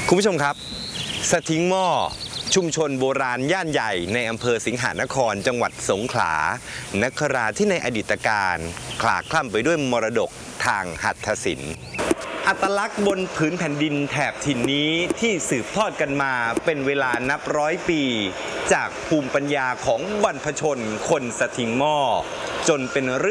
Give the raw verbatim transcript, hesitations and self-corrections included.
คุณผู้ชมครับสถิงหม้อชุมชนโบราณย่านใหญ่ในอำเภอสิงหานครจังหวัดสงขลานคราที่ในอดีตการคลาคล่ำไปด้วยมรดกทางหัตถศิลป์อัตลักษณ์บนผืนแผ่นดินแถบถิ่นนี้ที่สืบทอดกันมาเป็นเวลานับร้อยปีจากภูมิปัญญาของบรรพชนคนสถิงหม้อจนเป็นเรื่อง